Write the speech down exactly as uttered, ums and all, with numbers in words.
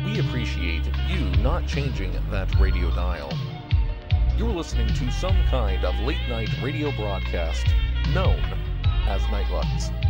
we appreciate you not changing that radio dial. You're listening to some kind of late-night radio broadcast known as Nightlights.